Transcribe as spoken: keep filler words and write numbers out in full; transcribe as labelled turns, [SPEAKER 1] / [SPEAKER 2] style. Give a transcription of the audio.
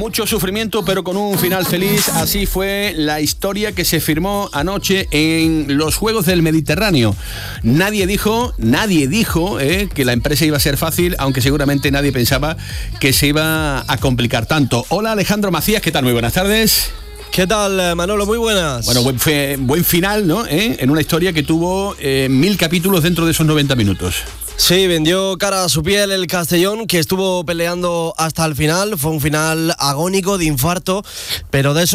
[SPEAKER 1] Mucho sufrimiento, pero con un final feliz. Así fue la historia que se firmó anoche en los Juegos del Mediterráneo. Nadie dijo, nadie dijo eh, que la empresa iba a ser fácil, aunque seguramente nadie pensaba que se iba a complicar tanto. Hola, Alejandro Macías, ¿qué tal? Muy buenas tardes.
[SPEAKER 2] ¿Qué tal, Manolo? Muy buenas.
[SPEAKER 1] Bueno, buen, fe, buen final, ¿no? ¿Eh? En una historia que tuvo eh, mil capítulos dentro de esos noventa minutos.
[SPEAKER 2] Sí, vendió cara a su piel el Castellón, que estuvo peleando hasta el final. Fue un final agónico, de infarto, pero de eso